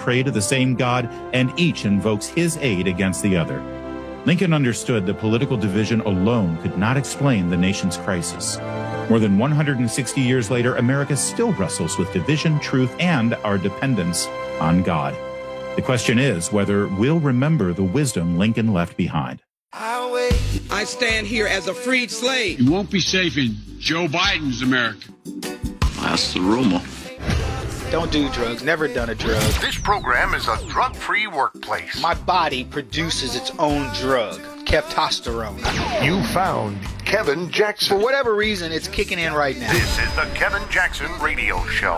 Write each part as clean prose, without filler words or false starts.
pray to the same God, and each invokes his aid against the other. Lincoln understood that political division alone could not explain the nation's crisis. More than 160 years later, America still wrestles with division, truth, and our dependence on God. The question is whether we'll remember the wisdom Lincoln left behind. I stand here as a freed slave. You won't be safe in Joe Biden's America. That's the rumor. Don't do drugs. Never done a drug. This program is a drug-free workplace. My body produces its own drug, testosterone. You found Kevin Jackson. For whatever reason, it's kicking in right now. This is the Kevin Jackson Radio Show.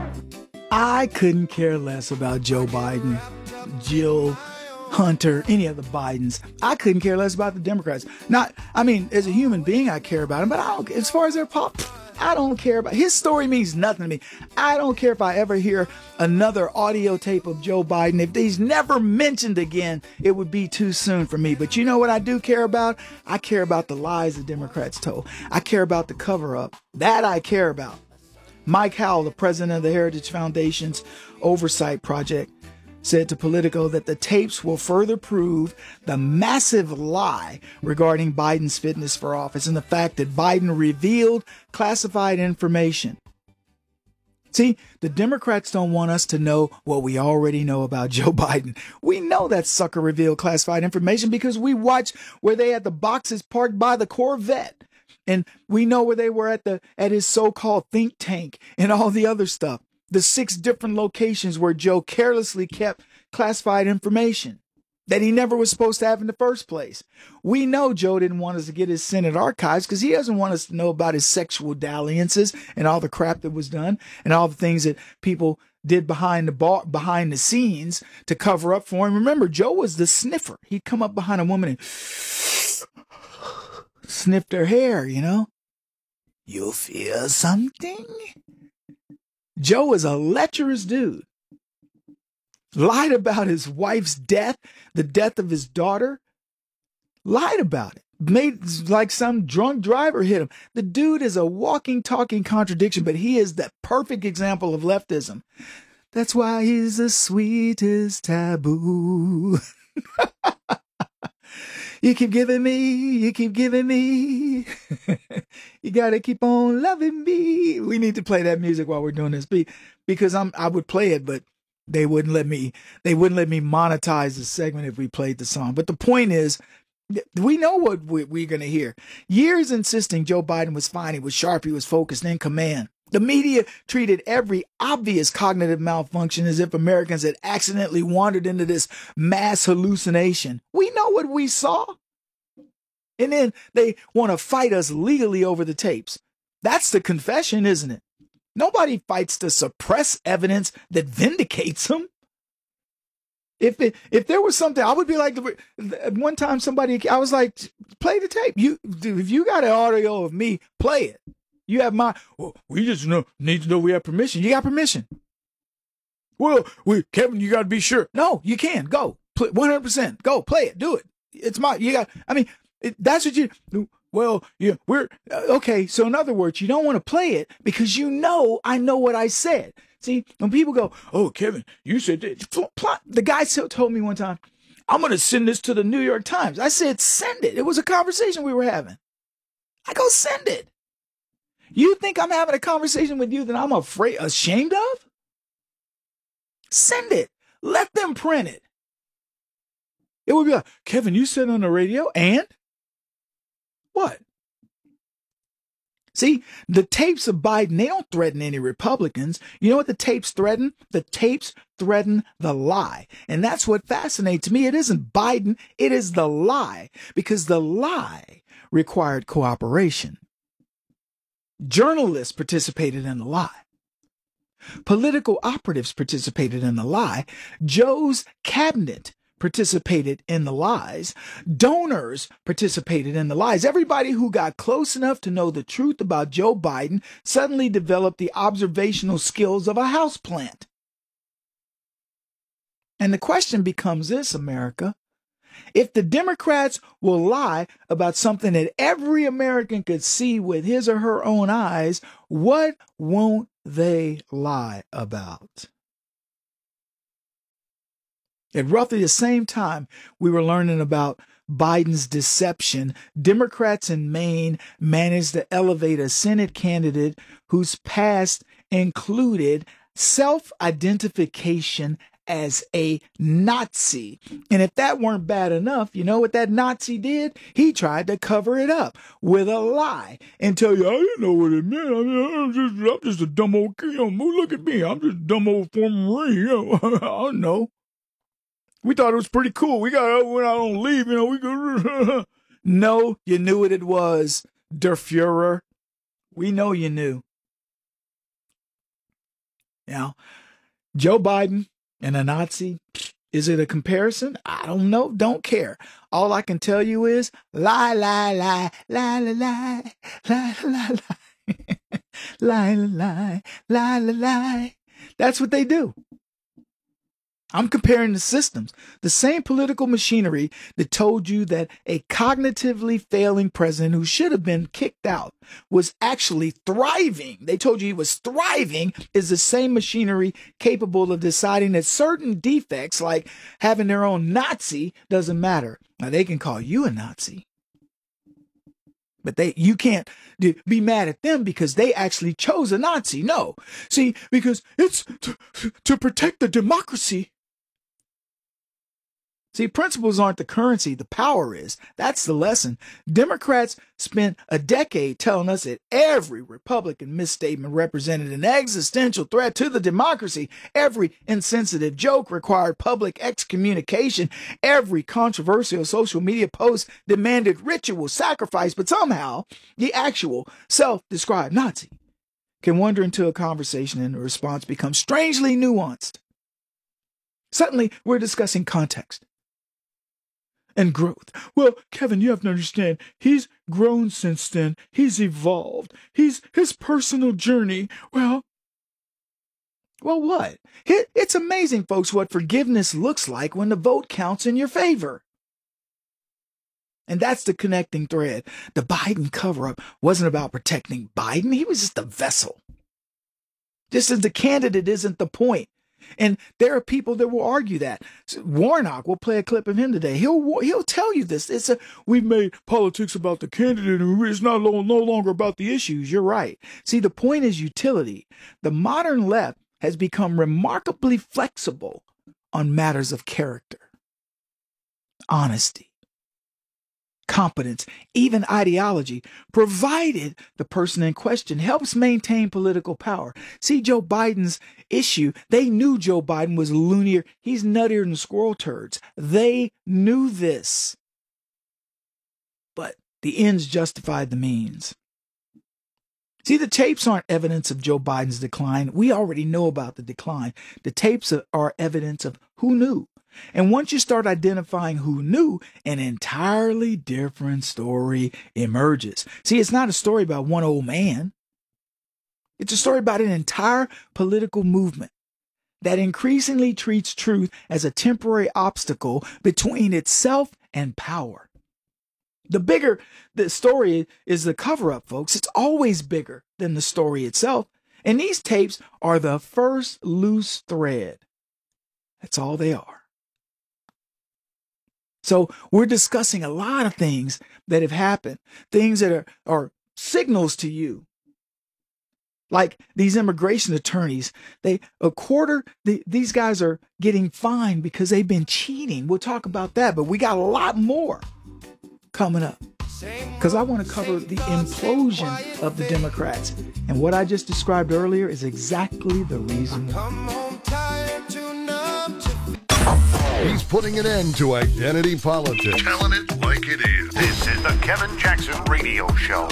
I couldn't care less about Joe Biden, Jill, Hunter, any of the Bidens. I couldn't care less about the Democrats. As a human being, I care about them, but I don't, as far as their I don't care about his story means nothing to me. I don't care if I ever hear another audio tape of Joe Biden. If he's never mentioned again, it would be too soon for me. But you know what I do care about? I care about the lies the Democrats told. I care about the cover-up. That I care about. Mike Howell, the president of the Heritage Foundation's Oversight Project, said to Politico that the tapes will further prove the massive lie regarding Biden's fitness for office and the fact that Biden revealed classified information. See, the Democrats don't want us to know what we already know about Joe Biden. We know that sucker revealed classified information because we watched where they had the boxes parked by the Corvette. And we know where they were at his so-called think tank and all the other stuff. The 6 different locations where Joe carelessly kept classified information that he never was supposed to have in the first place. We know Joe didn't want us to get his Senate archives because he doesn't want us to know about his sexual dalliances and all the crap that was done and all the things that people did behind the scenes to cover up for him. Remember, Joe was the sniffer. He'd come up behind a woman and sniffed her hair, you know. You feel something? Joe was a lecherous dude. Lied about his wife's death, the death of his daughter. Lied about it. Made like some drunk driver hit him. The dude is a walking, talking contradiction, but he is the perfect example of leftism. That's why he's the sweetest taboo. You keep giving me. You got to keep on loving me. We need to play that music while we're doing this because I would play it, but they wouldn't let me monetize the segment if we played the song. But the point is, we know what we're going to hear. Years insisting Joe Biden was fine. He was sharp. He was focused and in command. The media treated every obvious cognitive malfunction as if Americans had accidentally wandered into this mass hallucination. We know what we saw. And then they want to fight us legally over the tapes. That's the confession, isn't it? Nobody fights to suppress evidence that vindicates them. If there was something, I would be like, one time I was like, play the tape. If you got an audio of me, play it. You have we just need to know we have permission. You got permission. Well, Kevin, you got to be sure. No, you can. Go. 100%. Go. Play it. Do it. It's that's what we're, okay. So in other words, you don't want to play it because I know what I said. See, when people go, oh, Kevin, you said the guy told me one time, I'm going to send this to the New York Times. I said, send it. It was a conversation we were having. I go, send it. You think I'm having a conversation with you that I'm ashamed of? Send it. Let them print it. It would be like, Kevin, you said on the radio, and what? See, the tapes of Biden, they don't threaten any Republicans. You know what the tapes threaten? The tapes threaten the lie. And that's what fascinates me. It isn't Biden. It is the lie, because the lie required cooperation. Journalists participated in the lie. Political operatives participated in the lie. Joe's cabinet participated in the lies. Donors participated in the lies. Everybody who got close enough to know the truth about Joe Biden suddenly developed the observational skills of a houseplant. And the question becomes this, America. If the Democrats will lie about something that every American could see with his or her own eyes, what won't they lie about? At roughly the same time we were learning about Biden's deception, Democrats in Maine managed to elevate a Senate candidate whose past included self-identification as a Nazi. And if that weren't bad enough, you know what that Nazi did? He tried to cover it up with a lie and tell you, I didn't know what it meant. I mean, I'm just a dumb old kid. Look at me. I'm just a dumb old former Marine. I don't know. We thought it was pretty cool. We got went out on leave, we could. No, you knew what it was, Der Fuhrer. We know you knew. Now, Joe Biden and a Nazi, is it a comparison? I don't know. Don't care. All I can tell you is lie, lie, lie, lie, lie, lie, lie, lie, lie, lie, lie, lie, lie, lie. That's what they do. I'm comparing the systems. The same political machinery that told you that a cognitively failing president who should have been kicked out was actually thriving. They told you he was thriving is the same machinery capable of deciding that certain defects, like having their own Nazi, doesn't matter. Now, they can call you a Nazi, but you can't be mad at them because they actually chose a Nazi. No. See, because it's to protect the democracy. See, principles aren't the currency, the power is. That's the lesson. Democrats spent a decade telling us that every Republican misstatement represented an existential threat to the democracy. Every insensitive joke required public excommunication. Every controversial social media post demanded ritual sacrifice. But somehow, the actual self-described Nazi can wander into a conversation and the response becomes strangely nuanced. Suddenly, we're discussing context and growth. Well, Kevin, you have to understand, he's grown since then. He's evolved. His personal journey. Well, what? It's amazing, folks, what forgiveness looks like when the vote counts in your favor. And that's the connecting thread. The Biden cover-up wasn't about protecting Biden. He was just a vessel. Just as the candidate isn't the point. And there are people that will argue that. Warnock, we'll play a clip of him today. He'll tell you this. We've made politics about the candidate and it's no longer about the issues. You're right. See, the point is utility. The modern left has become remarkably flexible on matters of character, honesty, competence, even ideology, provided the person in question helps maintain political power. See, Joe Biden's issue, they knew Joe Biden was loonier. He's nuttier than squirrel turds. They knew this. But the ends justified the means. See, the tapes aren't evidence of Joe Biden's decline. We already know about the decline. The tapes are evidence of who knew. And once you start identifying who knew, an entirely different story emerges. See, it's not a story about one old man. It's a story about an entire political movement that increasingly treats truth as a temporary obstacle between itself and power. The bigger the story is the cover-up, folks. It's always bigger than the story itself. And these tapes are the first loose thread. That's all they are. So we're discussing a lot of things that have happened, things that are signals to you. Like these immigration attorneys, these guys are getting fined because they've been cheating. We'll talk about that, but we got a lot more coming up because I want to cover the implosion of the Democrats. And what I just described earlier is exactly the reason why. He's putting an end to identity politics. Telling it like it is. This is the Kevin Jackson Radio Show.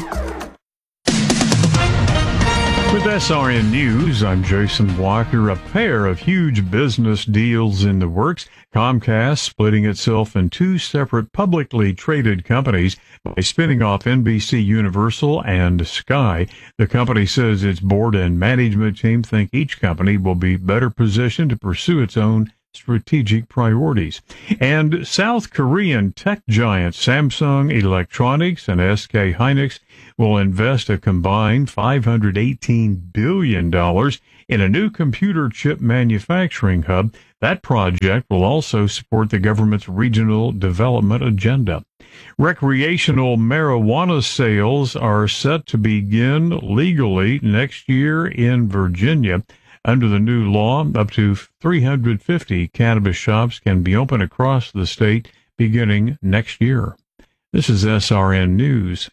With SRN News, I'm Jason Walker. A pair of huge business deals in the works. Comcast splitting itself in two separate publicly traded companies by spinning off NBC Universal and Sky. The company says its board and management team think each company will be better positioned to pursue its own strategic priorities. And South Korean tech giant Samsung Electronics and SK Hynix will invest a combined $518 billion in a new computer chip manufacturing hub. That project will also support the government's regional development agenda. Recreational marijuana sales are set to begin legally next year in Virginia. Under the new law, up to 350 cannabis shops can be open across the state beginning next year. This is SRN News.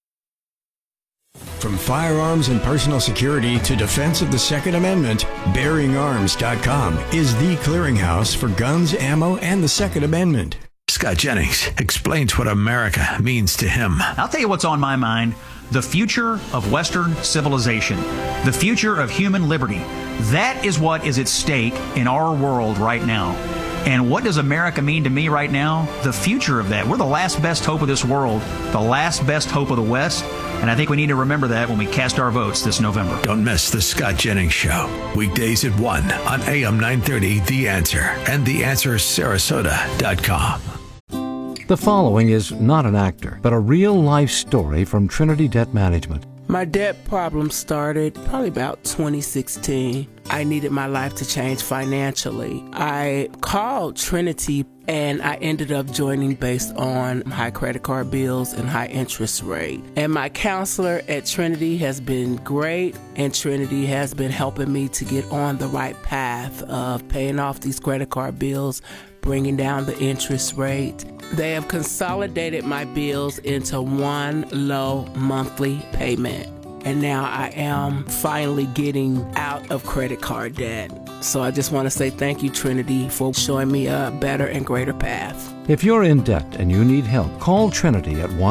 From firearms and personal security to defense of the Second Amendment, BearingArms.com is the clearinghouse for guns, ammo, and the Second Amendment. Scott Jennings explains what America means to him. I'll tell you what's on my mind. The future of Western civilization. The future of human liberty. That is what is at stake in our world right now. And what does America mean to me right now? The future of that. We're the last best hope of this world, the last best hope of the West, and I think we need to remember that when we cast our votes this November. Don't miss the Scott Jennings Show, weekdays at 1 on AM 930, The Answer, and TheAnswerSarasota.com. The following is not an actor, but a real-life story from Trinity Debt Management. My debt problem started probably about 2016. I needed my life to change financially. I called Trinity and I ended up joining based on high credit card bills and high interest rate. And my counselor at Trinity has been great, and Trinity has been helping me to get on the right path of paying off these credit card bills, bringing down the interest rate. They have consolidated my bills into one low monthly payment. And now I am finally getting out of credit card debt. So I just want to say thank you, Trinity, for showing me a better and greater path. If you're in debt and you need help, call Trinity at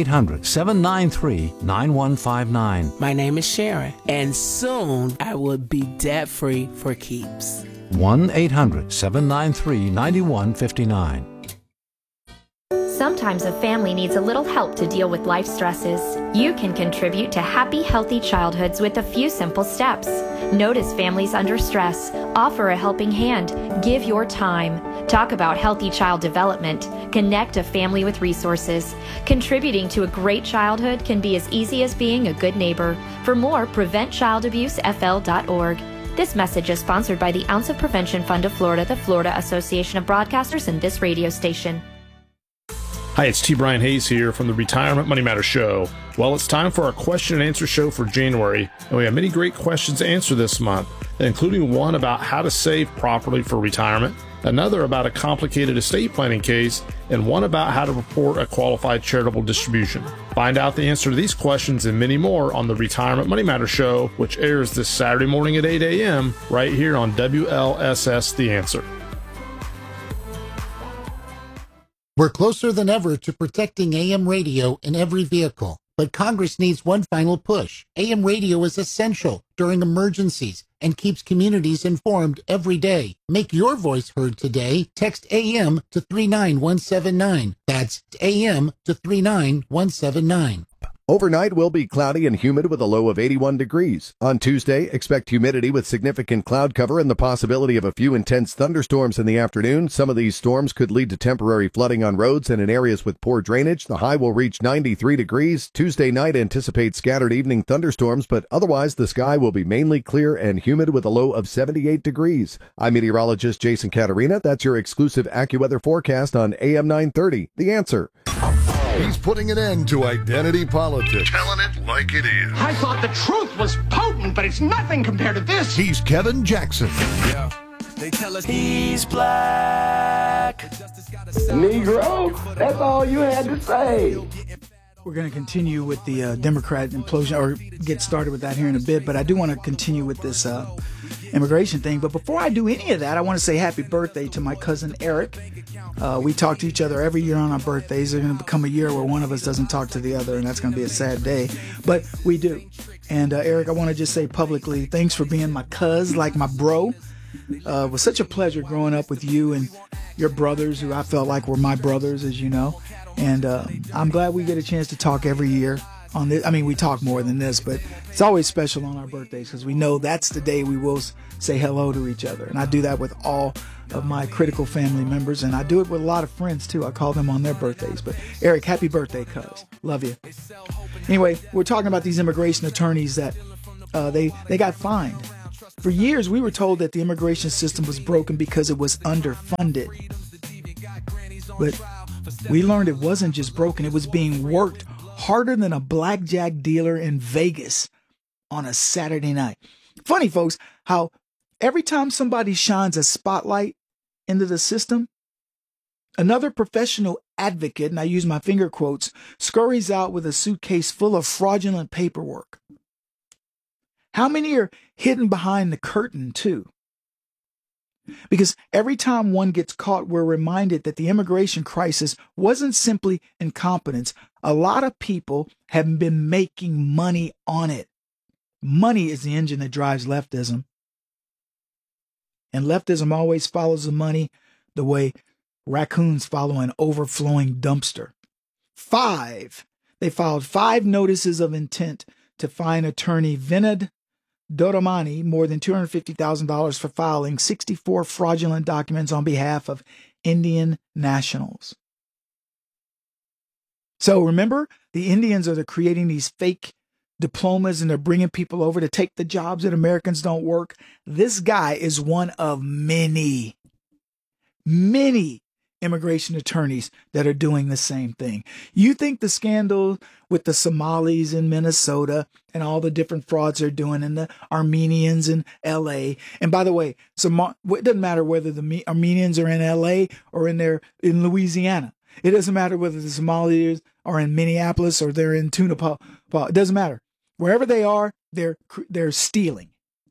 1-800-793-9159. My name is Sharon, and soon I will be debt-free for keeps. 1-800-793-9159. Sometimes a family needs a little help to deal with life stresses. You can contribute to happy, healthy childhoods with a few simple steps. Notice families under stress. Offer a helping hand. Give your time. Talk about healthy child development. Connect a family with resources. Contributing to a great childhood can be as easy as being a good neighbor. For more, PreventChildAbuseFL.org. This message is sponsored by the Ounce of Prevention Fund of Florida, the Florida Association of Broadcasters, and this radio station. Hi, it's T. Brian Hayes here from the Retirement Money Matter Show. Well, it's time for our question and answer show for January, and we have many great questions to answer this month, including one about how to save properly for retirement, another about a complicated estate planning case, and one about how to report a qualified charitable distribution. Find out the answer to these questions and many more on the Retirement Money Matter Show, which airs this Saturday morning at 8 a.m. right here on WLSS The Answer. We're closer than ever to protecting AM radio in every vehicle, but Congress needs one final push. AM radio is essential during emergencies and keeps communities informed every day. Make your voice heard today. Text AM to 39179. That's AM to 39179. Overnight will be cloudy and humid with a low of 81 degrees. On Tuesday, expect humidity with significant cloud cover and the possibility of a few intense thunderstorms in the afternoon. Some of these storms could lead to temporary flooding on roads and in areas with poor drainage. The high will reach 93 degrees. Tuesday night, anticipate scattered evening thunderstorms, but otherwise the sky will be mainly clear and humid with a low of 78 degrees. I'm meteorologist Jason Caterina. That's your exclusive AccuWeather forecast on AM 930. The Answer. He's putting an end to identity politics. Telling it like it is. I thought the truth was potent, but it's nothing compared to this. He's Kevin Jackson. Yeah. They tell us he's black. Negro, that's all you had to say. We're going to continue with the Democrat implosion, or get started with that here in a bit, but I do want to continue with this immigration thing. But before I do any of that, I want to say happy birthday to my cousin Eric. We talk to each other every year on our birthdays. There's going to become a year where one of us doesn't talk to the other, and that's going to be a sad day. But we do. And Eric, I want to just say publicly, thanks for being my cuz, like my bro. It was such a pleasure growing up with you and your brothers, who I felt like were my brothers, as you know. And I'm glad we get a chance to talk every year on this. I mean, we talk more than this, but it's always special on our birthdays because we know that's the day we will say hello to each other. And I do that with all of my critical family members, and I do it with a lot of friends too. I call them on their birthdays. But Eric, happy birthday, cuz. Love you. Anyway, we're talking about these immigration attorneys that they got fined For years, we were told that the immigration system was broken because it was underfunded. But we learned it wasn't just broken, it was being worked harder than a blackjack dealer in Vegas on a Saturday night. Funny, folks, how every time somebody shines a spotlight into the system, another professional advocate, and I use my finger quotes, scurries out with a suitcase full of fraudulent paperwork. How many are hidden behind the curtain, too? Because every time one gets caught, we're reminded that the immigration crisis wasn't simply incompetence. A lot of people have been making money on it. Money is the engine that drives leftism. And leftism always follows the money the way raccoons follow an overflowing dumpster. They filed 5 notices of intent to fine attorney Vinod Dodamani more than $250,000 for filing 64 fraudulent documents on behalf of Indian nationals. So remember, the Indians are creating these fake diplomas and they're bringing people over to take the jobs that Americans don't work. This guy is one of many immigration attorneys that are doing the same thing. You think the scandal with the Somalis in Minnesota and all the different frauds they're doing and the Armenians in L.A. And by the way, it doesn't matter whether the Armenians are in L.A. or in Louisiana. It doesn't matter whether the Somalis are in Minneapolis or they're in Tunapah. It doesn't matter. Wherever they are, they're stealing.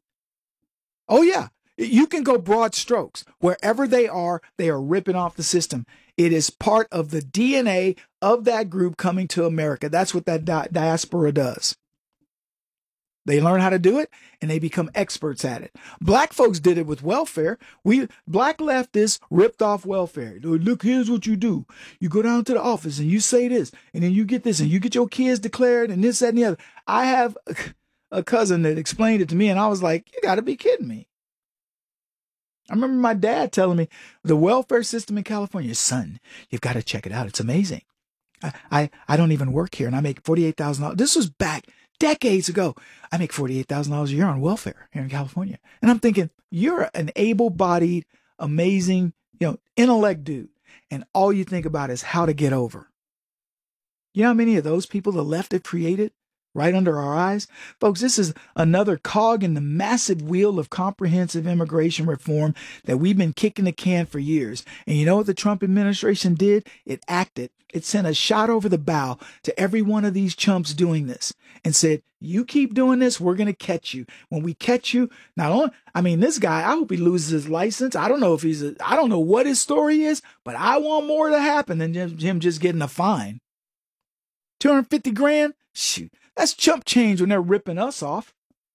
Oh yeah. You can go broad strokes. Wherever they are ripping off the system. It is part of the DNA of that group coming to America. That's what that diaspora does. They learn how to do it, and they become experts at it. Black folks did it with welfare. Black leftists ripped off welfare. Look, here's what you do. You go down to the office, and you say this, and then you get this, and you get your kids declared, and this, that, and the other. I have a cousin that explained it to me, and I was like, you got to be kidding me. I remember my dad telling me the welfare system in California, son, you've got to check it out. It's amazing. I don't even work here and I make $48,000. This was back decades ago. I make $48,000 a year on welfare here in California. And I'm thinking, you're an able-bodied, amazing, intellect dude. And all you think about is how to get over. You know how many of those people the left have created? Right under our eyes. Folks, this is another cog in the massive wheel of comprehensive immigration reform that we've been kicking the can for years. And you know what the Trump administration did? It acted. It sent a shot over the bow to every one of these chumps doing this and said, you keep doing this, we're going to catch you. When we catch you, this guy, I hope he loses his license. I don't know I don't know what his story is, but I want more to happen than him just getting a fine. $250,000? Shoot. That's chump change when they're ripping us off.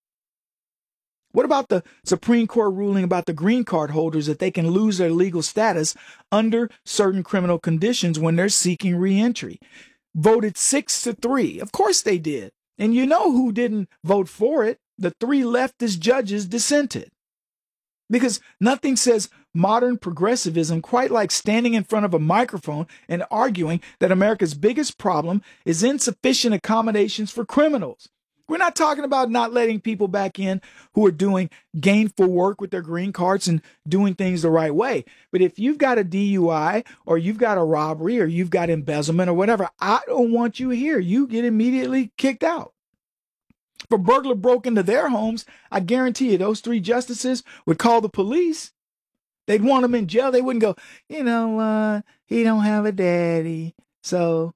What about the Supreme Court ruling about the green card holders that they can lose their legal status under certain criminal conditions when they're seeking reentry? Voted 6-3. Of course they did. And you know who didn't vote for it? The 3 leftist judges dissented. Because nothing says modern progressivism quite like standing in front of a microphone and arguing that America's biggest problem is insufficient accommodations for criminals. We're not talking about not letting people back in who are doing gainful work with their green cards and doing things the right way. But if you've got a DUI or you've got a robbery or you've got embezzlement or whatever, I don't want you here. You get immediately kicked out. If a burglar broke into their homes, I guarantee you those 3 justices would call the police. They'd want him in jail. They wouldn't go, he don't have a daddy. So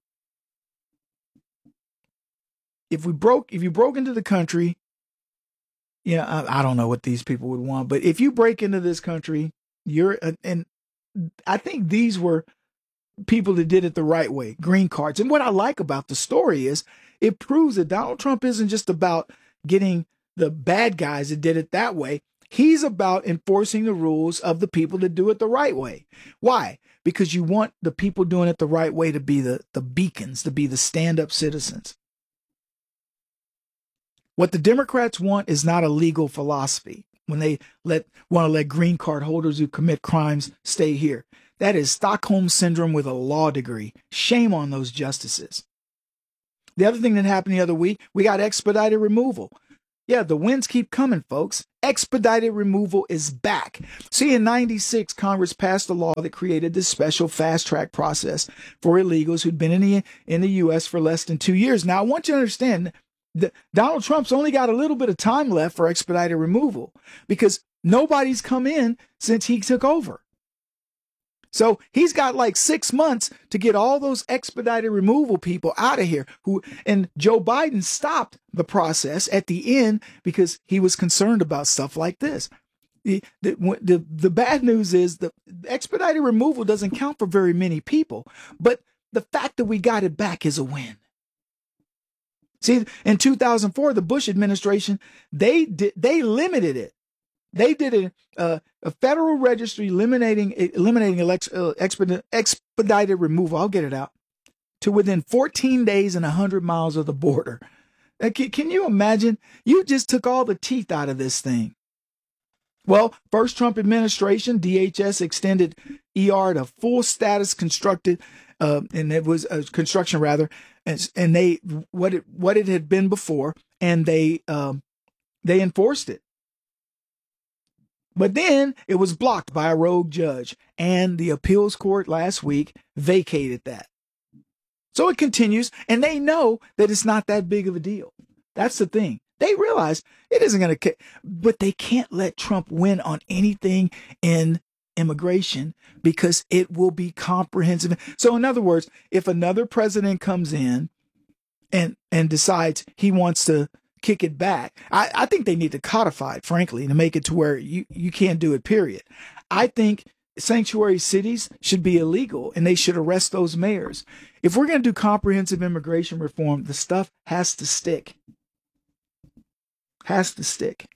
if you broke into the country, I don't know what these people would want, but if you break into this country, and I think these were people that did it the right way, green cards. And what I like about the story is it proves that Donald Trump isn't just about getting the bad guys that did it that way. He's about enforcing the rules of the people that do it the right way. Why? Because you want the people doing it the right way to be the beacons, to be the stand-up citizens. What the Democrats want is not a legal philosophy when they want to let green card holders who commit crimes stay here. That is Stockholm Syndrome with a law degree. Shame on those justices. The other thing that happened the other week, we got expedited removal. Yeah, the wins keep coming, folks. expedited removal is back. See, in 96, Congress passed a law that created this special fast track process for illegals who'd been in the U.S. for less than 2 years. Now, I want you to understand that Donald Trump's only got a little bit of time left for expedited removal because nobody's come in since he took over. So he's got like 6 months to get all those expedited removal people out of here. And Joe Biden stopped the process at the end because he was concerned about stuff like this. The bad news is the expedited removal doesn't count for very many people, but the fact that we got it back is a win. See, in 2004, the Bush administration, they limited it. They did a federal registry eliminating expedited removal. I'll get it out to within 14 days and 100 miles of the border. Can you imagine? You just took all the teeth out of this thing. Well, first Trump administration, DHS extended ER to full status construction rather, and they what it had been before, and they enforced it. But then it was blocked by a rogue judge, and the appeals court last week vacated that. So it continues, and they know that it's not that big of a deal. That's the thing. They realize it isn't going to, but they can't let Trump win on anything in immigration because it will be comprehensive. So in other words, if another president comes in and decides he wants to kick it back, I think they need to codify it, frankly, to make it to where you can't do it, period. I think sanctuary cities should be illegal and they should arrest those mayors. If we're going to do comprehensive immigration reform, the stuff has to stick. Has to stick.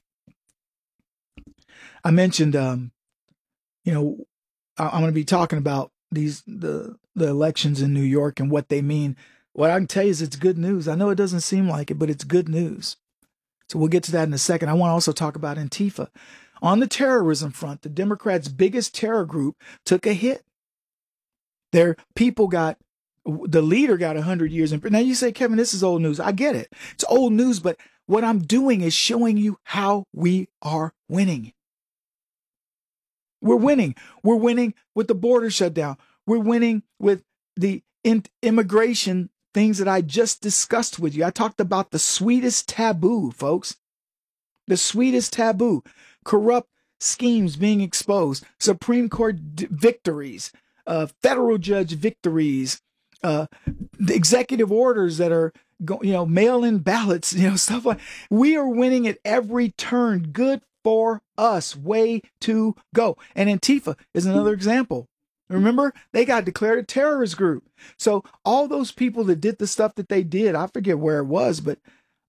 I mentioned, I'm going to be talking about the elections in New York and what they mean. What I can tell you is it's good news. I know it doesn't seem like it, but it's good news. So we'll get to that in a second. I want to also talk about Antifa. On the terrorism front, the Democrats' biggest terror group took a hit. The leader got 100 years in prison. Now you say, Kevin, this is old news. I get it. It's old news, but what I'm doing is showing you how we are winning. We're winning. We're winning with the border shutdown. We're winning with the immigration things that I just discussed with you. I talked about the sweetest taboo, folks. The sweetest taboo. Corrupt schemes being exposed. Supreme Court victories. Federal judge victories. The executive orders that are mail-in ballots, stuff like. We are winning at every turn. Good for us. Way to go. And Antifa is another example. Remember, they got declared a terrorist group. So all those people that did the stuff that they did, I forget where it was, but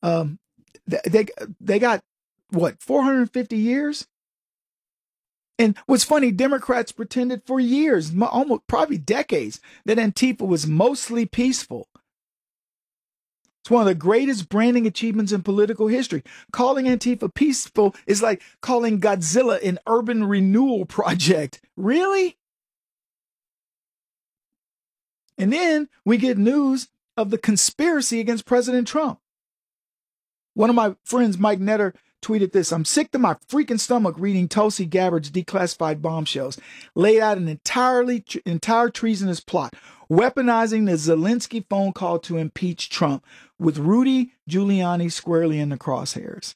they got, 450 years? And what's funny, Democrats pretended for years, almost probably decades, that Antifa was mostly peaceful. It's one of the greatest branding achievements in political history. Calling Antifa peaceful is like calling Godzilla an urban renewal project. Really? And then we get news of the conspiracy against President Trump. One of my friends, Mike Netter, tweeted this: "I'm sick to my freaking stomach reading Tulsi Gabbard's declassified bombshells. Laid out an entire treasonous plot, weaponizing the Zelensky phone call to impeach Trump with Rudy Giuliani squarely in the crosshairs."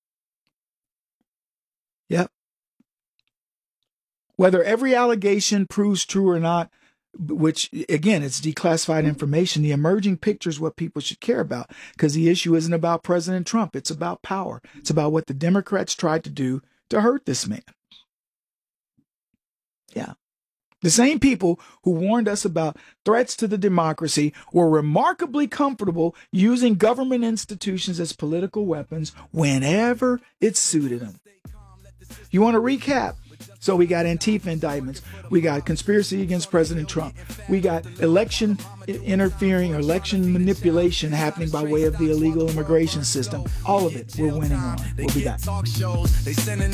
Yep. Whether every allegation proves true or not, which, again, it's declassified information, the emerging picture is what people should care about, because the issue isn't about President Trump. It's about power. It's about what the Democrats tried to do to hurt this man. Yeah. The same people who warned us about threats to the democracy were remarkably comfortable using government institutions as political weapons whenever it suited them. You want to recap? So we got Antifa indictments. We got conspiracy against President Trump. We got election interfering or election manipulation happening by way of the illegal immigration system. All of it we're winning on. We'll be back. This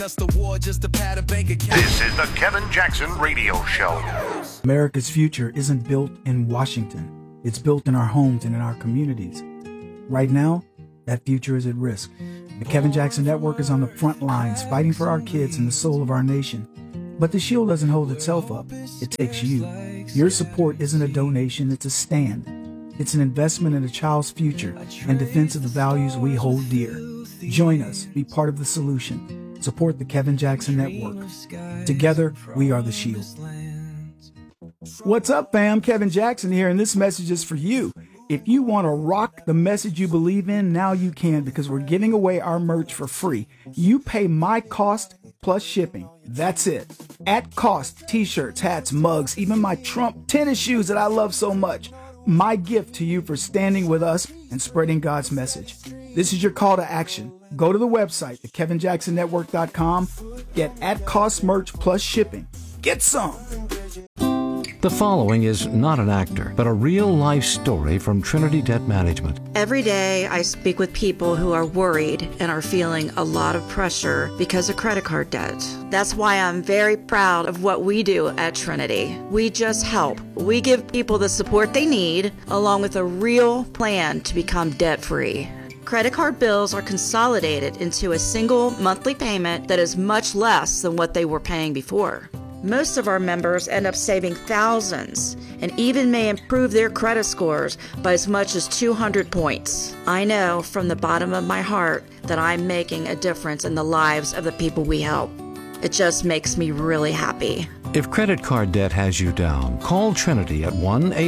is the Kevin Jackson Radio Show. America's future isn't built in Washington. It's built in our homes and in our communities. Right now, that future is at risk. The Kevin Jackson Network is on the front lines, fighting for our kids and the soul of our nation. But the shield doesn't hold itself up. It takes you. Your support isn't a donation, it's a stand. It's an investment in a child's future and defense of the values we hold dear. Join us. Be part of the solution. Support the Kevin Jackson Network. Together, we are the shield. What's up, fam? Kevin Jackson here, and this message is for you. If you want to rock the message you believe in, now you can, because we're giving away our merch for free. You pay my cost plus shipping. That's it. At cost, t-shirts, hats, mugs, even my Trump tennis shoes that I love so much. My gift to you for standing with us and spreading God's message. This is your call to action. Go to the website, thekevinjacksonnetwork.com. Get at cost merch plus shipping. Get some. The following is not an actor, but a real-life story from Trinity Debt Management. Every day I speak with people who are worried and are feeling a lot of pressure because of credit card debt. That's why I'm very proud of what we do at Trinity. We just help. We give people the support they need, along with a real plan to become debt-free. Credit card bills are consolidated into a single monthly payment that is much less than what they were paying before. Most of our members end up saving thousands and even may improve their credit scores by as much as 200 points. I know from the bottom of my heart that I'm making a difference in the lives of the people we help. It just makes me really happy. If credit card debt has you down, call Trinity at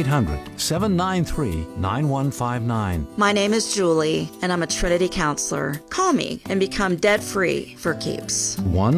1-800-793-9159. My name is Julie, and I'm a Trinity counselor. Call me and become debt-free for keeps.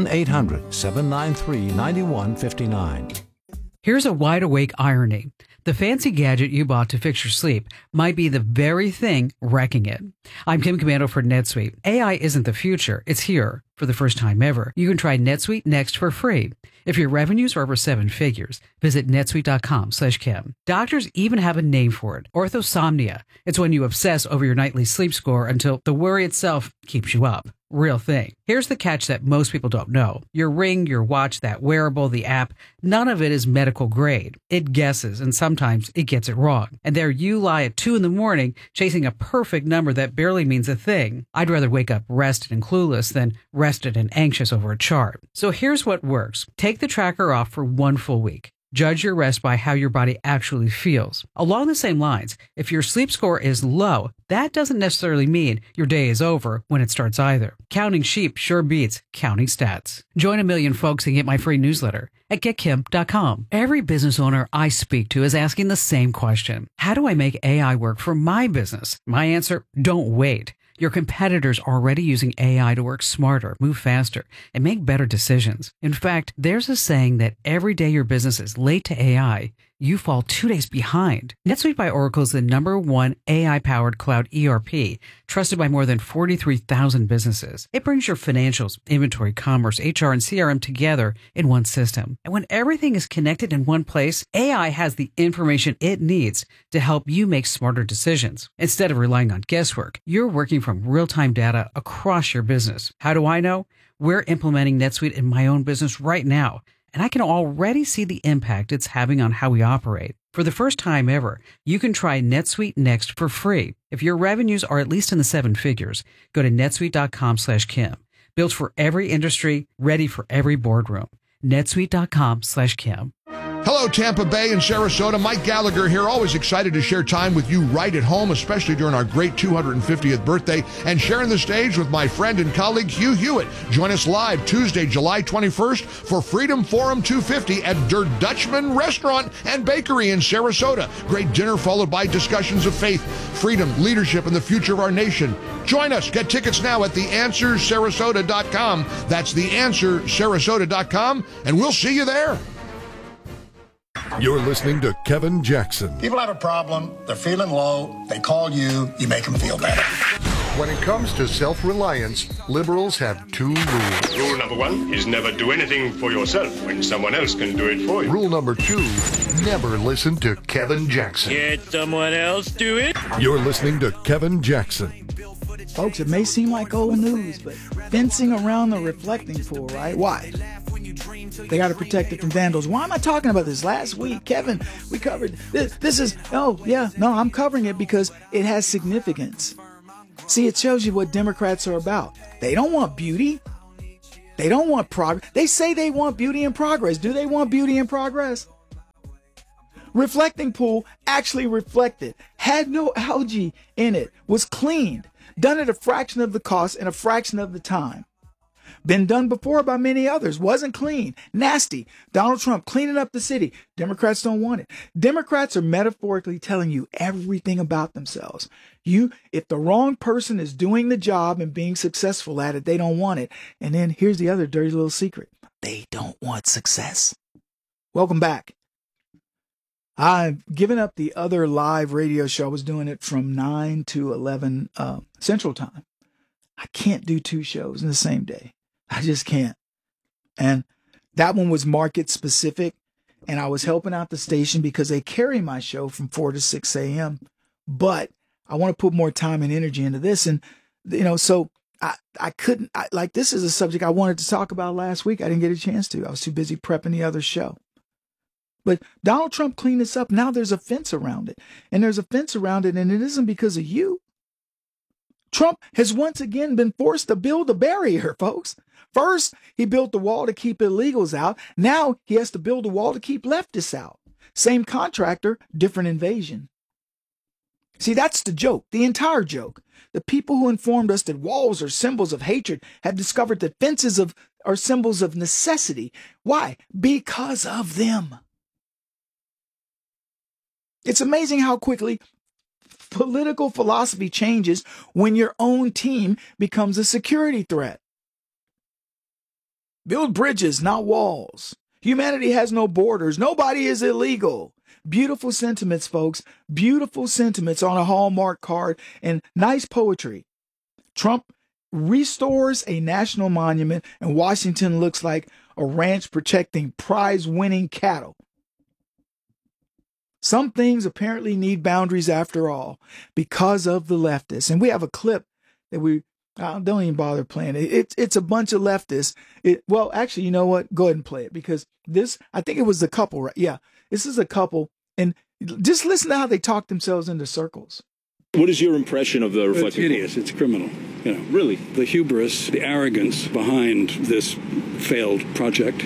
1-800-793-9159. Here's a wide-awake irony. The fancy gadget you bought to fix your sleep might be the very thing wrecking it. I'm Kim Commando for NetSuite. AI isn't the future. It's here for the first time ever. You can try NetSuite Next for free. If your revenues are over 7 figures, visit netsuite.com/Kim. Doctors even have a name for it, orthosomnia. It's when you obsess over your nightly sleep score until the worry itself keeps you up. Real thing. Here's the catch that most people don't know. Your ring, your watch, that wearable, the app, none of it is medical grade. It guesses, and sometimes it gets it wrong. And there you lie at 2 a.m. chasing a perfect number that barely means a thing. I'd rather wake up rested and clueless than rested and anxious over a chart. So here's what works. Take the tracker off for 1 full week. Judge your rest by how your body actually feels. Along the same lines, if your sleep score is low, that doesn't necessarily mean your day is over when it starts either. Counting sheep sure beats counting stats. Join a million folks and get my free newsletter at getkim.com. Every business owner I speak to is asking the same question. How do I make AI work for my business? My answer, don't wait. Your competitors are already using AI to work smarter, move faster, and make better decisions. In fact, there's a saying that every day your business is late to AI, you fall 2 days behind. NetSuite by Oracle is the #1 AI-powered cloud ERP, trusted by more than 43,000 businesses. It brings your financials, inventory, commerce, HR, and CRM together in one system. And when everything is connected in one place, AI has the information it needs to help you make smarter decisions. Instead of relying on guesswork, you're working from real-time data across your business. How do I know? We're implementing NetSuite in my own business right now, and I can already see the impact it's having on how we operate. For the first time ever, you can try NetSuite Next for free. If your revenues are at least in the 7 figures, go to netsuite.com/Kim. Built for every industry, ready for every boardroom. netsuite.com/Kim. Hello, Tampa Bay and Sarasota. Mike Gallagher here. Always excited to share time with you right at home, especially during our great 250th birthday, and sharing the stage with my friend and colleague Hugh Hewitt. Join us live Tuesday, July 21st for Freedom Forum 250 at Der Dutchman Restaurant and Bakery in Sarasota. Great dinner followed by discussions of faith, freedom, leadership, and the future of our nation. Join us. Get tickets now at theanswersarasota.com. That's theanswersarasota.com, and we'll see you there. You're listening to Kevin Jackson. People have a problem, they're feeling low, they call you, you make them feel better. When it comes to self-reliance, liberals have 2 rules. Rule number 1 is never do anything for yourself when someone else can do it for you. Rule number 2, never listen to Kevin Jackson. Let someone else do it. You're listening to Kevin Jackson. Folks, it may seem like old news, but fencing around the reflecting pool, right? Why? They got to protect it from vandals. Why am I talking about this? Last week, Kevin, we covered this. I'm covering it because it has significance. See, it shows you what Democrats are about. They don't want beauty. They don't want progress. They say they want beauty and progress. Do they want beauty and progress? Reflecting pool actually reflected, had no algae in it, was cleaned, done at a fraction of the cost and a fraction of the time. Been done before by many others, wasn't clean, nasty. Donald Trump cleaning up the city. Democrats don't want it. Democrats are metaphorically telling you everything about themselves. If the wrong person is doing the job and being successful at it, they don't want it. And then here's the other dirty little secret. They don't want success. Welcome back. I've given up the other live radio show. I was doing it from 9 to 11 Central Time. I can't do 2 shows in the same day. I just can't. And that one was market specific. And I was helping out the station because they carry my show from 4 to 6 a.m. But I want to put more time and energy into this. And, so I couldn't, this is a subject I wanted to talk about last week. I didn't get a chance to. I was too busy prepping the other show. But Donald Trump cleaned this up. Now there's a fence around it. And there's a fence around it, and it isn't because of you. Trump has once again been forced to build a barrier, folks. First, he built the wall to keep illegals out. Now he has to build a wall to keep leftists out. Same contractor, different invasion. See, that's the joke, the entire joke. The people who informed us that walls are symbols of hatred have discovered that fences are symbols of necessity. Why? Because of them. It's amazing how quickly political philosophy changes when your own team becomes a security threat. Build bridges, not walls. Humanity has no borders. Nobody is illegal. Beautiful sentiments, folks. Beautiful sentiments on a Hallmark card and nice poetry. Trump restores a national monument and Washington looks like a ranch protecting prize-winning cattle. Some things apparently need boundaries after all because of the leftists. And we have a clip that don't even bother playing it. It's a bunch of leftists. Well, actually, you know what? Go ahead and play it because I think it was the couple, right? Yeah, this is a couple. And just listen to how they talk themselves into circles. What is your impression of the reflecting? It's hideous. It's criminal. Really? The hubris, the arrogance behind this failed project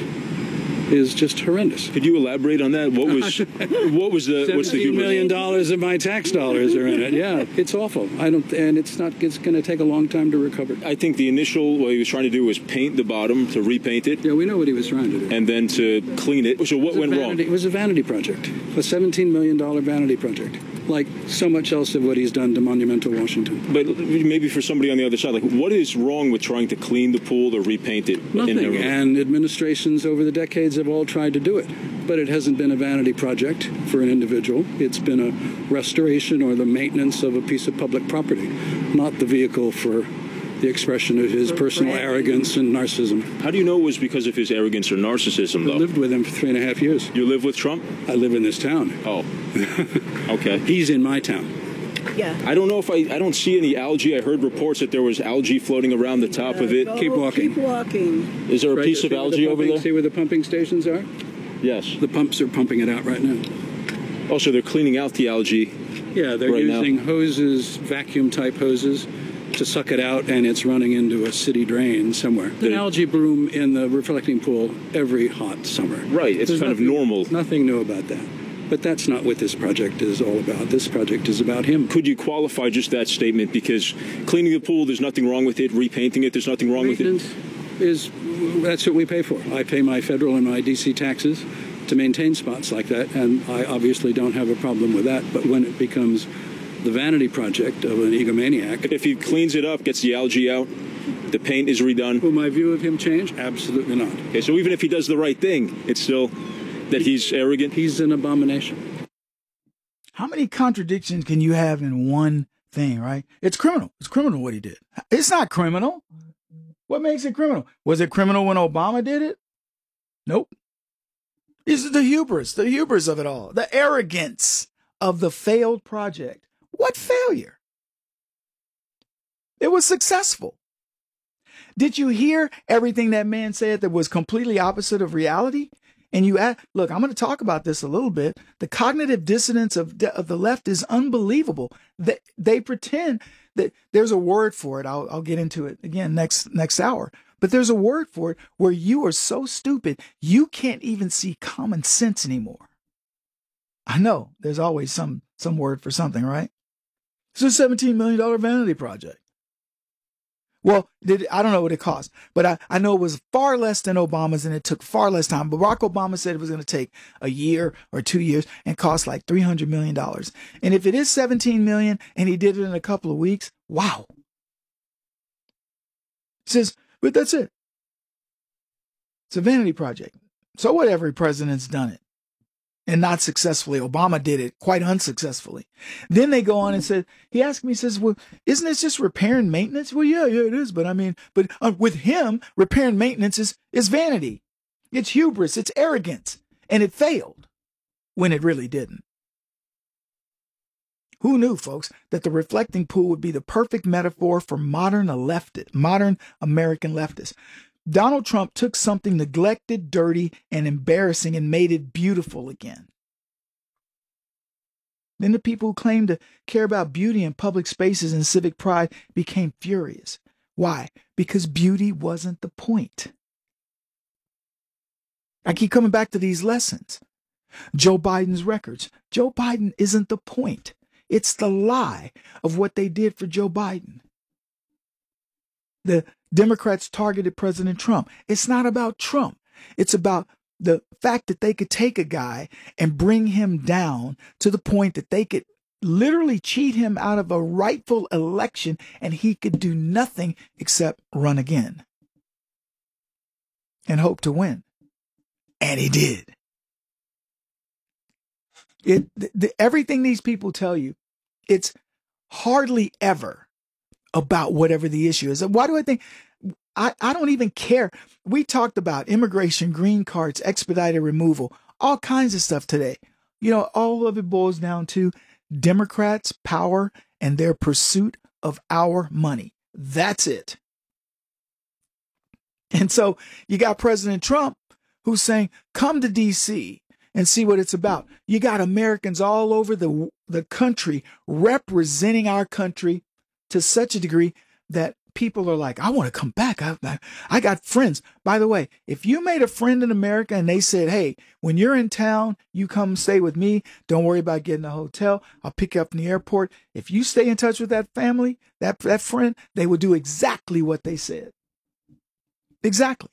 is just horrendous. Could you elaborate on that? What's the hubris? $17 million of my tax dollars are in it. Yeah, it's awful. It's going to take a long time to recover. I think the initial, what he was trying to do was paint the bottom, to repaint it. Yeah, we know what he was trying to do. And then to clean it. So what went wrong? It was a vanity project, a $17 million vanity project, like so much else of what he's done to monumental Washington. But maybe for somebody on the other side, what is wrong with trying to clean the pool or repaint it? Nothing. And administrations over the decades have all tried to do it. But it hasn't been a vanity project for an individual. It's been a restoration or the maintenance of a piece of public property, not the vehicle for the expression of his personal arrogance and narcissism. How do you know it was because of his arrogance or narcissism, though? I lived with him for 3.5 years. You live with Trump? I live in this town. Oh. Okay. He's in my town. Yeah. I don't know if I don't see any algae. I heard reports that there was algae floating around the top of it. Keep walking. Keep walking. Is there a piece of algae over there? See where the pumping stations are? Yes. The pumps are pumping it out right now. Oh, so they're cleaning out the algae. Yeah, they're using hoses, vacuum-type hoses, to suck it out, and it's running into a city drain somewhere. An algae bloom in the reflecting pool every hot summer. Right, it's kind of normal. Nothing new about that. But that's not what this project is all about. This project is about him. Could you qualify just that statement? Because cleaning the pool, there's nothing wrong with it. Repainting it, there's nothing wrong with it. That's what we pay for. I pay my federal and my D.C. taxes to maintain spots like that, and I obviously don't have a problem with that. But when it becomes the vanity project of an egomaniac... If he cleans it up, gets the algae out, the paint is redone... Will my view of him change? Absolutely not. Okay, so even if he does the right thing, it's still... that he's arrogant? He's an abomination. How many contradictions can you have in one thing, right? It's criminal. It's criminal what he did. It's not criminal. What makes it criminal? Was it criminal when Obama did it? Nope. This is the hubris of it all. The arrogance of the failed project. What failure? It was successful. Did you hear everything that man said that was completely opposite of reality? And look, I'm going to talk about this a little bit. The cognitive dissonance of the left is unbelievable. They pretend that there's a word for it. I'll get into it again next hour. But there's a word for it where you are so stupid, you can't even see common sense anymore. I know there's always some word for something, right? It's a $17 million vanity project. Well, I don't know what it cost, but I know it was far less than Obama's, and it took far less time. Barack Obama said it was going to take a year or 2 years and cost like $300 million. And if it is $17 million and he did it in a couple of weeks, wow. He says, but that's it. It's a vanity project. So what, every president's done it. And not successfully. Obama did it quite unsuccessfully. Then they go on and said, he asked me, he says, well, isn't this just repair and maintenance? Well, yeah, it is. But with him, repair and maintenance is vanity. It's hubris. It's arrogance. And it failed when it really didn't. Who knew, folks, that the reflecting pool would be the perfect metaphor for modern American leftists? Donald Trump took something neglected, dirty, and embarrassing and made it beautiful again. Then the people who claimed to care about beauty in public spaces and civic pride became furious. Why? Because beauty wasn't the point. I keep coming back to these lessons. Joe Biden's records. Joe Biden isn't the point. It's the lie of what they did for Joe Biden. The Democrats targeted President Trump. It's not about Trump. It's about the fact that they could take a guy and bring him down to the point that they could literally cheat him out of a rightful election and he could do nothing except run again and hope to win. And he did. Everything these people tell you, it's hardly ever about whatever the issue is. Why do I think? I don't even care. We talked about immigration, green cards, expedited removal, all kinds of stuff today. All of it boils down to Democrats' power and their pursuit of our money. That's it. And so you got President Trump who's saying, come to D.C. and see what it's about. You got Americans all over the country representing our country to such a degree that people are like, I want to come back. I got friends. By the way, if you made a friend in America and they said, hey, when you're in town, you come stay with me. Don't worry about getting a hotel. I'll pick you up in the airport. If you stay in touch with that family, that friend, they will do exactly what they said. Exactly.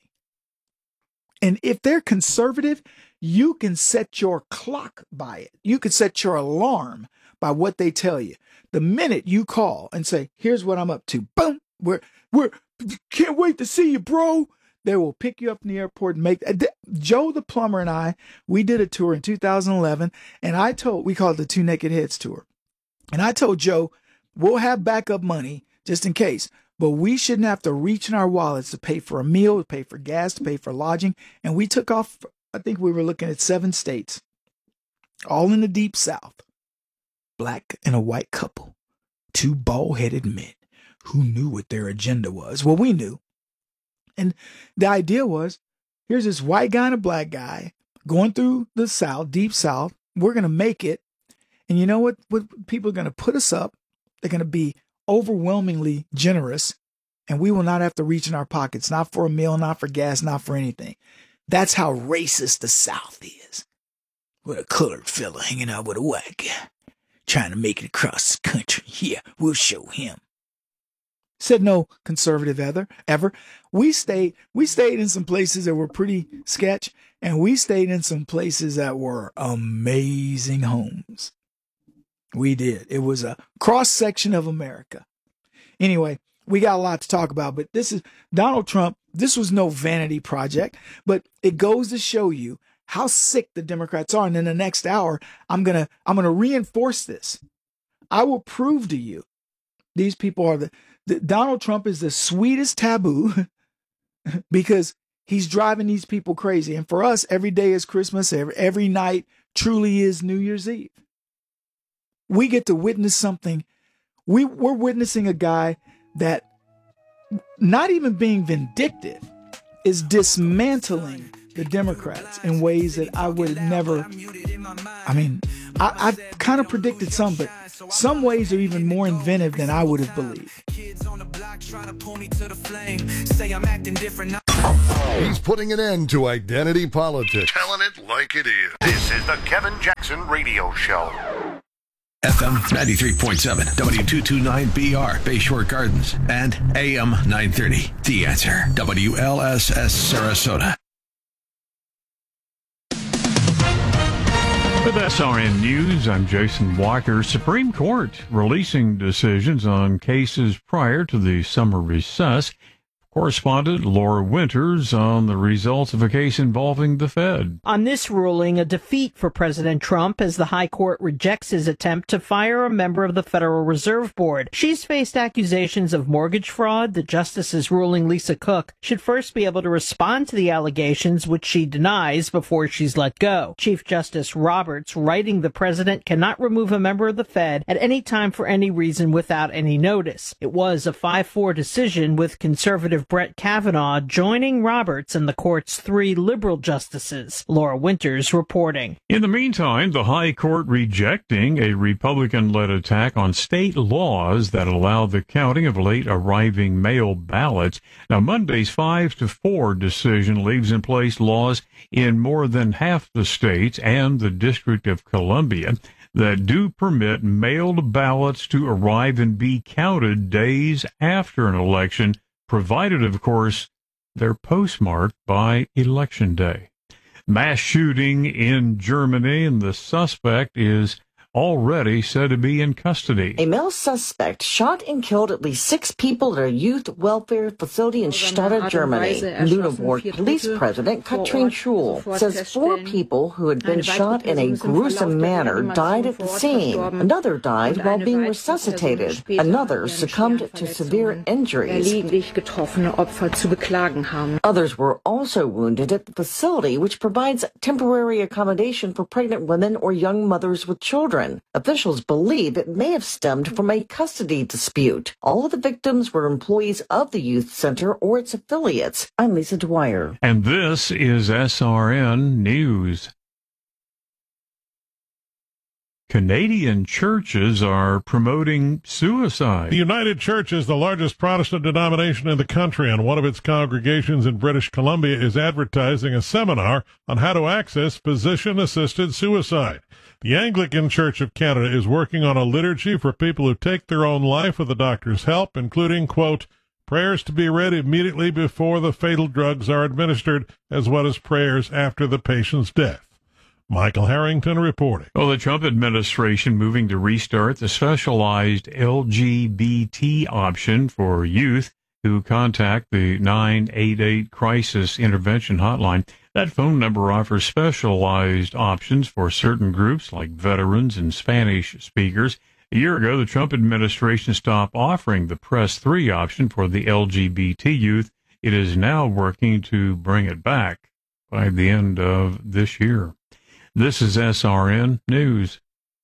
And if they're conservative, you can set your clock by it. You can set your alarm by what they tell you. The minute you call and say, here's what I'm up to, boom, we're can't wait to see you, bro. They will pick you up in the airport and make Joe the plumber and I, we did a tour in 2011 and we called it the Two Naked Heads tour. And I told Joe, we'll have backup money just in case, but we shouldn't have to reach in our wallets to pay for a meal, to pay for gas, to pay for lodging. And we took off, I think we were looking at 7 states, all in the deep South. Black and a white couple, 2 bald-headed men who knew what their agenda was. Well, we knew. And the idea was, here's this white guy and a black guy going through the South, deep South. We're going to make it. And you know what people are going to put us up. They're going to be overwhelmingly generous. And we will not have to reach in our pockets, not for a meal, not for gas, not for anything. That's how racist the South is. With a colored fella hanging out with a white guy, trying to make it across the country. Yeah, we'll show him. Said no conservative ever. We stayed in some places that were pretty sketch, and we stayed in some places that were amazing homes. We did. It was a cross section of America. Anyway, we got a lot to talk about, but this is Donald Trump. This was no vanity project, but it goes to show you how sick the Democrats are. And in the next hour, I'm gonna reinforce this. I will prove to you these people are Donald Trump is the sweetest taboo because he's driving these people crazy. And for us, every day is Christmas. Every night truly is New Year's Eve. We get to witness something. We're witnessing a guy that, not even being vindictive, is dismantling the Democrats in ways that I would have never. I mean, I've kind of predicted some, but some ways are even more inventive than I would have believed. He's putting an end to identity politics. Telling it like it is. This is the Kevin Jackson Radio Show. FM 93.7, W229BR, Bayshore Gardens, and AM 930. The Answer, WLSS Sarasota. With SRN News, I'm Jason Walker. Supreme Court releasing decisions on cases prior to the summer recess. Correspondent Laura Winters on the results of a case involving the Fed. On this ruling, a defeat for President Trump as the High Court rejects his attempt to fire a member of the Federal Reserve Board. She's faced accusations of mortgage fraud. The justice's ruling, Lisa Cook, should first be able to respond to the allegations, which she denies, before she's let go. Chief Justice Roberts, writing the president cannot remove a member of the Fed at any time for any reason without any notice. It was a 5-4 decision with conservative Brett Kavanaugh joining Roberts and the court's 3 liberal justices. Laura Winters reporting. In the meantime, the High Court rejecting a Republican-led attack on state laws that allow the counting of late-arriving mail ballots. Now, Monday's 5-4 decision leaves in place laws in more than half the states and the District of Columbia that do permit mailed ballots to arrive and be counted days after an election, provided, of course, they're postmarked by Election Day. Mass shooting in Germany, and the suspect is already said to be in custody. A male suspect shot and killed at least 6 people at a youth welfare facility in Stade, Germany. Lüneburg Police President Katrin Schul says 4 people who had been shot in a gruesome manner died at the scene. Another died while being resuscitated. Another succumbed to severe injuries. Others were also wounded at the facility, which provides temporary accommodation for pregnant women or young mothers with children. Officials believe it may have stemmed from a custody dispute. All of the victims were employees of the youth center or its affiliates. I'm Lisa Dwyer. And this is SRN News. Canadian churches are promoting suicide. The United Church is the largest Protestant denomination in the country, and one of its congregations in British Columbia is advertising a seminar on how to access physician-assisted suicide. The Anglican Church of Canada is working on a liturgy for people who take their own life with the doctor's help, including, quote, prayers to be read immediately before the fatal drugs are administered, as well as prayers after the patient's death. Michael Harrington reporting. Well, the Trump administration moving to restart the specialized LGBT option for youth who contact the 988 Crisis Intervention Hotline. That phone number offers specialized options for certain groups like veterans and Spanish speakers. A year ago, the Trump administration stopped offering the Press 3 option for the LGBT youth. It is now working to bring it back by the end of this year. This is SRN News.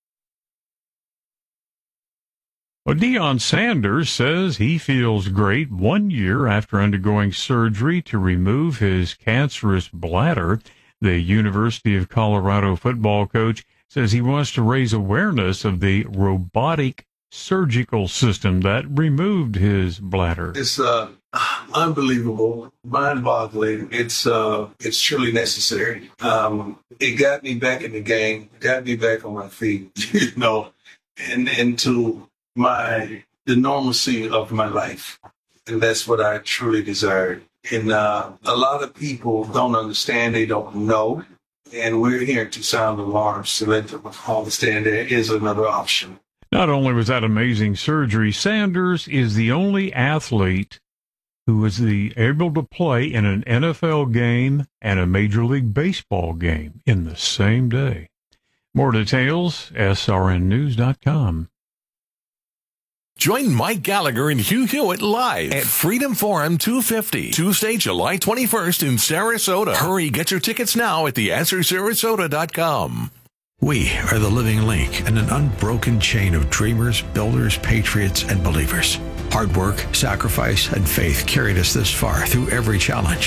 Well, Deion Sanders says he feels great 1 year after undergoing surgery to remove his cancerous bladder. The University of Colorado football coach says he wants to raise awareness of the robotic surgical system that removed his bladder. It's unbelievable, mind-boggling. It's truly necessary. It got me back in the game, got me back on my feet, and into the normalcy of my life. And that's what I truly desired. And a lot of people don't understand, they don't know. And we're here to sound alarms to let them understand there is another option. Not only was that amazing surgery, Sanders is the only athlete who was able to play in an NFL game and a Major League Baseball game in the same day. More details, srnnews.com. Join Mike Gallagher and Hugh Hewitt live at Freedom Forum 250, Tuesday, July 21st in Sarasota. Hurry, get your tickets now at theanswersarasota.com. We are the living link in an unbroken chain of dreamers, builders, patriots, and believers. Hard work, sacrifice, and faith carried us this far through every challenge.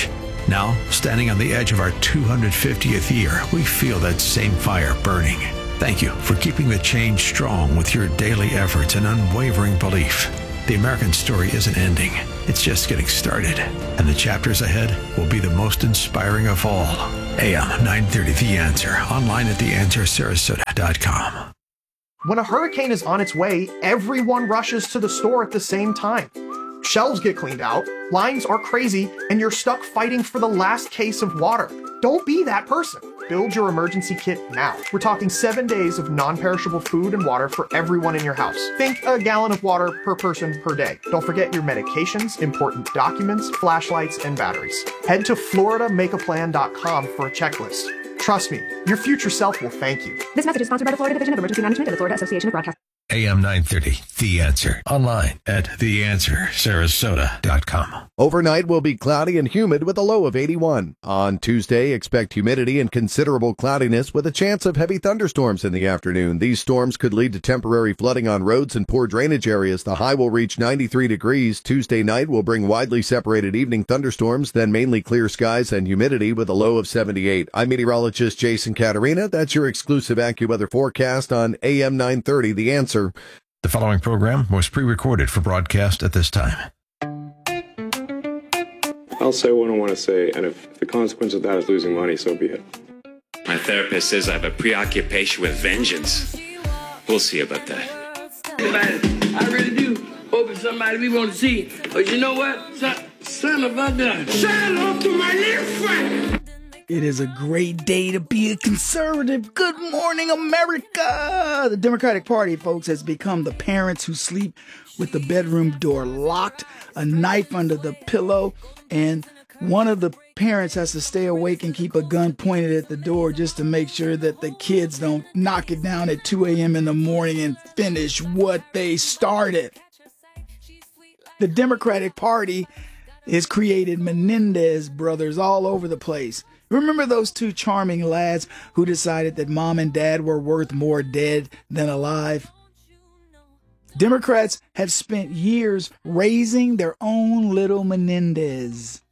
Now, standing on the edge of our 250th year, we feel that same fire burning. Thank you for keeping the change strong with your daily efforts and unwavering belief. The American story isn't ending. It's just getting started. And the chapters ahead will be the most inspiring of all. AM 930 The Answer. Online at theanswersarasota.com. When a hurricane is on its way, everyone rushes to the store at the same time. Shelves get cleaned out, lines are crazy, and you're stuck fighting for the last case of water. Don't be that person. Build your emergency kit now. We're talking 7 days of non-perishable food and water for everyone in your house. Think a gallon of water per person per day. Don't forget your medications, important documents, flashlights, and batteries. Head to floridamakeaplan.com for a checklist. Trust me, your future self will thank you. This message is sponsored by the Florida Division of Emergency Management and the Florida Association of Broadcasters. AM 930, The Answer. Online at theanswersarasota.com. Overnight will be cloudy and humid with a low of 81. On Tuesday, expect humidity and considerable cloudiness with a chance of heavy thunderstorms in the afternoon. These storms could lead to temporary flooding on roads and poor drainage areas. The high will reach 93 degrees. Tuesday night will bring widely separated evening thunderstorms, then mainly clear skies and humidity with a low of 78. I'm meteorologist Jason Caterina. That's your exclusive AccuWeather forecast on AM 930, The Answer. The following program was pre-recorded for broadcast at this time. I'll say what I want to say, and if the consequence of that is losing money, so be it. My therapist says I have a preoccupation with vengeance. We'll see about that. I really do hope it's somebody we want to see. But you know what? Son of a gun. Shout out to my little friend. It is a great day to be a conservative. Good morning, America. The Democratic Party, folks, has become the parents who sleep with the bedroom door locked, a knife under the pillow, and one of the parents has to stay awake and keep a gun pointed at the door just to make sure that the kids don't knock it down at 2 a.m. in the morning and finish what they started. The Democratic Party has created Menendez brothers all over the place. Remember those two charming lads who decided that mom and dad were worth more dead than alive? Democrats have spent years raising their own little Menendez.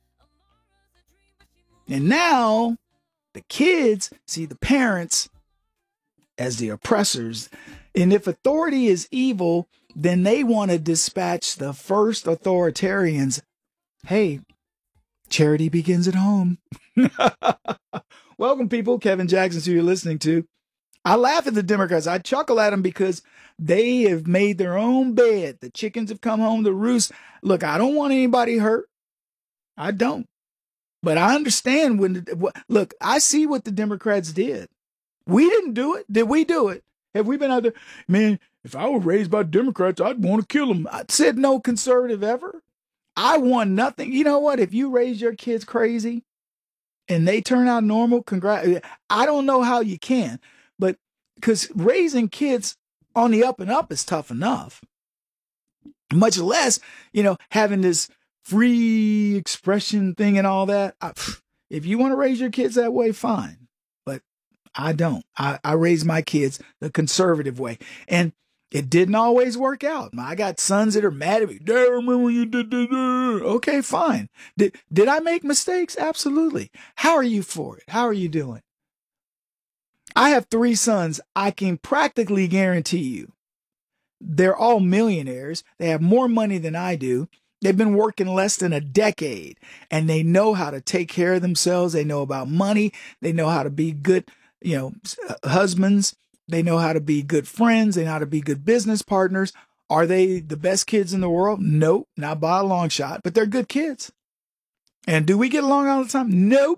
And now the kids see the parents as the oppressors. And if authority is evil, then they want to dispatch the first authoritarians. Hey, charity begins at home. Welcome, people. Kevin Jackson, who you're listening to. I laugh at the Democrats. I chuckle at them because they have made their own bed. The chickens have come home to roost. Look, I don't want anybody hurt. I don't. But I understand look, I see what the Democrats did. We didn't do it. Did we do it? Have we been out there? Man, if I were raised by Democrats, I'd want to kill them. I said no conservative ever. I want nothing. You know what? If you raise your kids crazy and they turn out normal, I don't know how you can, but because raising kids on the up and up is tough enough, much less, having this free expression thing and all that. If you want to raise your kids that way, fine. But I don't. I raise my kids the conservative way. And it didn't always work out. I got sons that are mad at me. Dad, remember when you did this? Okay, fine. Did I make mistakes? Absolutely. How are you for it? How are you doing? I have 3 sons. I can practically guarantee you they're all millionaires. They have more money than I do. They've been working less than a decade, and they know how to take care of themselves. They know about money. They know how to be good, husbands. They know how to be good friends. They know how to be good business partners. Are they the best kids in the world? Nope, not by a long shot, but they're good kids. And do we get along all the time? Nope.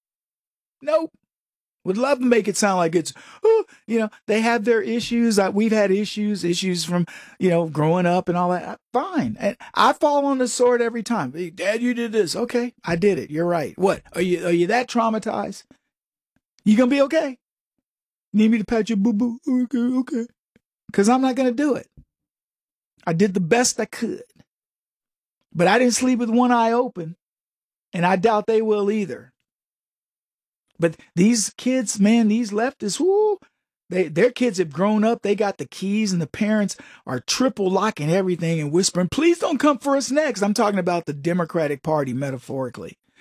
Would love to make it sound like it's, they have their issues. We've had issues from, growing up and all that. Fine. And I fall on the sword every time. Hey, Dad, you did this. Okay, I did it. You're right. What? Are you that traumatized? You gonna be okay? Need me to pat your boo-boo? Okay. Because I'm not going to do it. I did the best I could. But I didn't sleep with one eye open. And I doubt they will either. But these kids, man, these leftists, their kids have grown up. They got the keys, and the parents are triple locking everything and whispering, please don't come for us next. I'm talking about the Democratic Party metaphorically.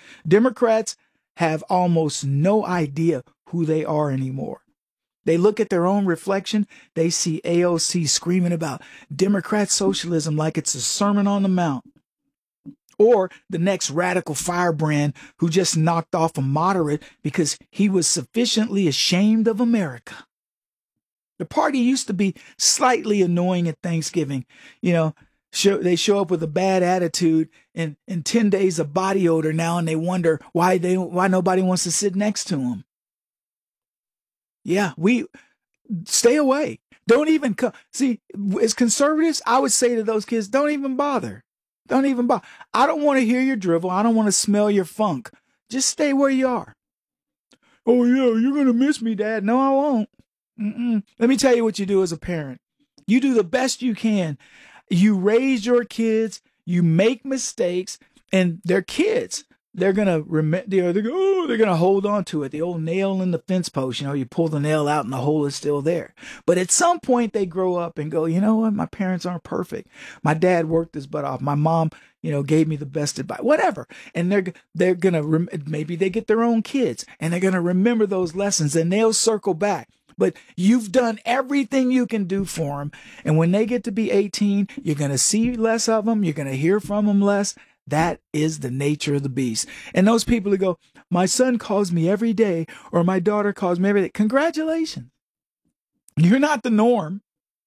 Democrats have almost no idea who they are anymore. They look at their own reflection. They see AOC screaming about Democrat socialism like it's a Sermon on the Mount. Or the next radical firebrand who just knocked off a moderate because he was sufficiently ashamed of America. The party used to be slightly annoying at Thanksgiving. You know, they show up with a bad attitude and 10 days of body odor now, and they wonder why nobody wants to sit next to them. Yeah, we stay away. Don't even come. See, as conservatives, I would say to those kids, don't even bother. Don't even bother. I don't want to hear your drivel. I don't want to smell your funk. Just stay where you are. Oh, yeah, you're going to miss me, Dad. No, I won't. Let me tell you what you do as a parent. You do the best you can. You raise your kids. You make mistakes. And they're kids. They're going to they're going to hold on to it. The old nail in the fence post, you pull the nail out and the hole is still there. But at some point they grow up and go, you know what? My parents aren't perfect. My dad worked his butt off. My mom, gave me the best advice, whatever. And they're going to, maybe they get their own kids and they're going to remember those lessons and they'll circle back. But you've done everything you can do for them. And when they get to be 18, you're going to see less of them. You're going to hear from them less. That is the nature of the beast. And those people who go, my son calls me every day or my daughter calls me every day. Congratulations. You're not the norm.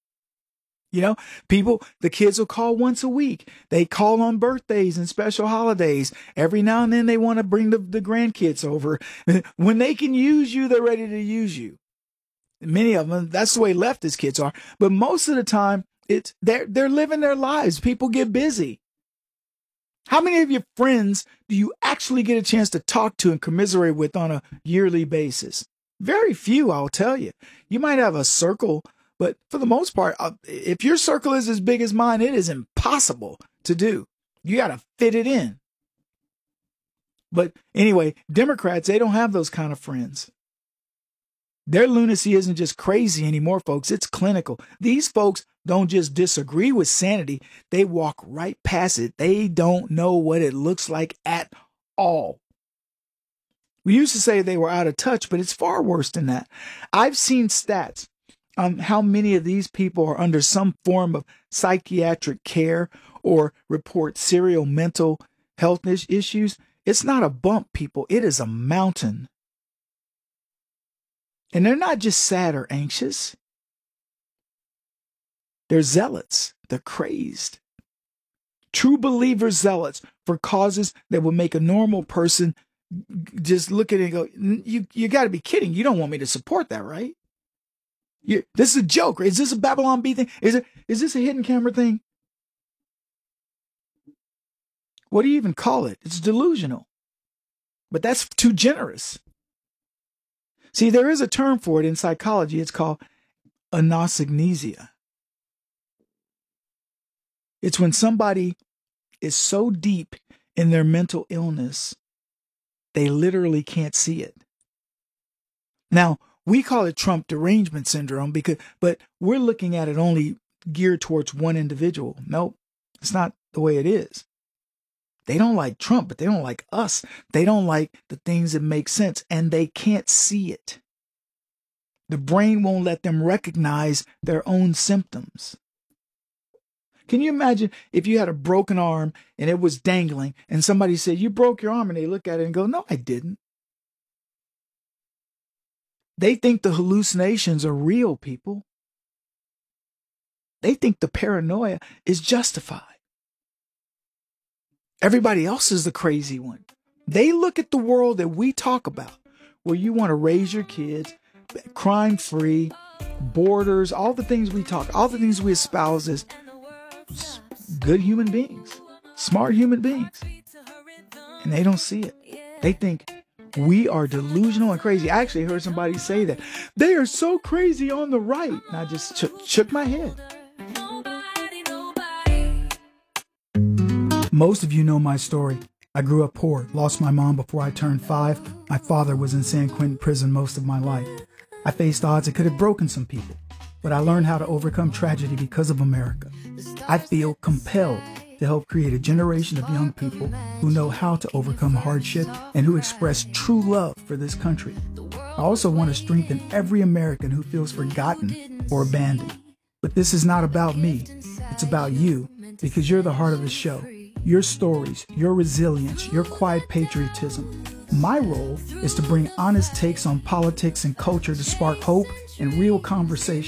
The kids will call once a week. They call on birthdays and special holidays. Every now and then they want to bring the grandkids over. When they can use you, they're ready to use you. Many of them, that's the way leftist kids are. But most of the time, they're living their lives. People get busy. How many of your friends do you actually get a chance to talk to and commiserate with on a yearly basis? Very few, I'll tell you. You might have a circle, but for the most part, if your circle is as big as mine, it is impossible to do. You got to fit it in. But anyway, Democrats, they don't have those kind of friends. Their lunacy isn't just crazy anymore, folks. It's clinical. These folks don't just disagree with sanity. They walk right past it. They don't know what it looks like at all. We used to say they were out of touch, but it's far worse than that. I've seen stats on how many of these people are under some form of psychiatric care or report serial mental health issues. It's not a bump, people. It is a mountain. And they're not just sad or anxious. They're zealots. They're crazed. True believers, zealots for causes that would make a normal person just look at it and go, you got to be kidding. You don't want me to support that, right? This is a joke. Is this a Babylon Bee thing? Is this a hidden camera thing? What do you even call it? It's delusional. But that's too generous. See, there is a term for it in psychology. It's called anosognosia. It's when somebody is so deep in their mental illness, they literally can't see it. Now, we call it Trump derangement syndrome but we're looking at it only geared towards one individual. Nope, it's not the way it is. They don't like Trump, but they don't like us. They don't like the things that make sense, and they can't see it. The brain won't let them recognize their own symptoms. Can you imagine if you had a broken arm and it was dangling and somebody said, you broke your arm, and they look at it and go, no, I didn't. They think the hallucinations are real, people. They think the paranoia is justified. Everybody else is the crazy one. They look at the world that we talk about, where you want to raise your kids, crime-free, borders, all the things we espouse as good human beings, smart human beings. And they don't see it. They think we are delusional and crazy. I actually heard somebody say that. They are so crazy on the right. And I just shook my head. Most of you know my story. I grew up poor, lost my mom before I turned 5. My father was in San Quentin prison most of my life. I faced odds that could have broken some people, but I learned how to overcome tragedy because of America. I feel compelled to help create a generation of young people who know how to overcome hardship and who express true love for this country. I also want to strengthen every American who feels forgotten or abandoned. But this is not about me. It's about you, because you're the heart of the show. Your stories, your resilience, your quiet patriotism. My role is to bring honest takes on politics and culture to spark hope and real conversation.